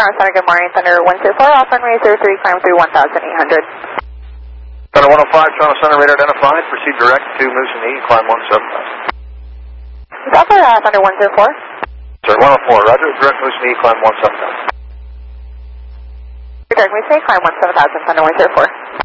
Tower Center, good morning. Thunder 104, off runway 03, climb through 1,800. Thunder 105, Toronto Center, radar identified. Proceed direct to Moose and E, climb 17,000. Alpha, Thunder 104. Sir, 104, roger. Direct Moose and E, climb 17,000. Direct Moose and E, climb 17,000, Thunder 104.